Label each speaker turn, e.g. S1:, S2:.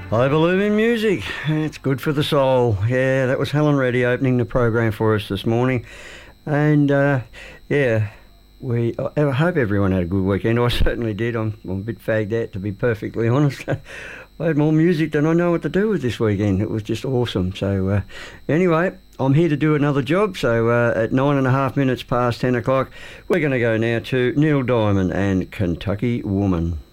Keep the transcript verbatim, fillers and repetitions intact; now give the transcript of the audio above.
S1: I believe in music. It's good for the soul. Yeah, that was Helen Reddy opening the program for us this morning. And, uh, yeah, we. I hope everyone had a good weekend. I certainly did. I'm, I'm a bit fagged out, to be perfectly honest. I had more music than I know what to do with this weekend. It was just awesome. So, uh, anyway, I'm here to do another job. So, uh, at nine and a half minutes past ten o'clock, we're going to go now to Neil Diamond and Kentucky Woman.